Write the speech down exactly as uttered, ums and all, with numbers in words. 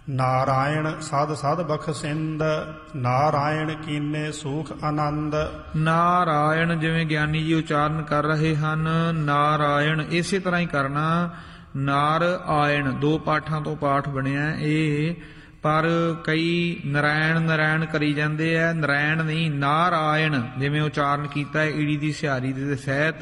ਨਾਰਾਇਣ ਸਦ ਸਦ ਬਖਸ਼ਿੰਦ, ਨਾਰਾਇਣ ਕੀਨੇ ਸੂਖ ਆਨੰਦ। ਨਾਰਾਇਣ ਜਿਵੇਂ ਗਿਆਨੀ ਜੀ ਉਚਾਰਨ ਕਰ ਰਹੇ ਹਨ, ਨਾਰਾਇਣ ਇਸੇ ਤਰ੍ਹਾਂ ਹੀ ਕਰਨਾ। ਨਾਰ ਆਇਣ ਦੋ ਪਾਠਾਂ ਤੋਂ ਪਾਠ ਬਣਿਆ ਇਹ, ਪਰ ਕਈ ਨਰਾਇਣ ਨਰਾਇਣ ਕਰੀ ਜਾਂਦੇ ਆ, ਨਰਾਇਣ ਨਹੀਂ ਨਾਰਾਇਣ ਜਿਵੇਂ ਉਚਾਰਨ ਕੀਤਾ ਈੜੀ ਦੀ ਸਿਹਾਰੀ ਦੇ ਸਹਿਤ